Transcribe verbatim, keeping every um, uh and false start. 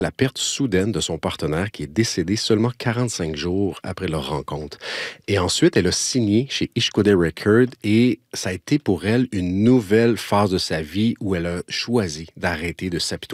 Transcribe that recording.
la perte soudaine de son partenaire qui est décédé seulement quarante-cinq jours après leur rencontre. Et ensuite, elle a signé chez Ishkode Records et ça a été pour elle une nouvelle phase de sa vie où elle a choisi d'arrêter de s'apitoyer